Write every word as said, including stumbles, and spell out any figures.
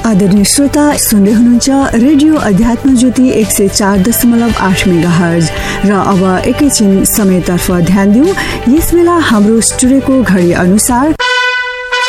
आदरणीय श्रोता, सुन्दै हुनुहुन्छ रेडियो अध्यात्म ज्योति एक सय चार दशमलव आठ मेगाहर्ज। र अब एकैछिन समयतर्फ ध्यान दिउँ। यस बेला हाम्रो स्टुडियोको घडी अनुसार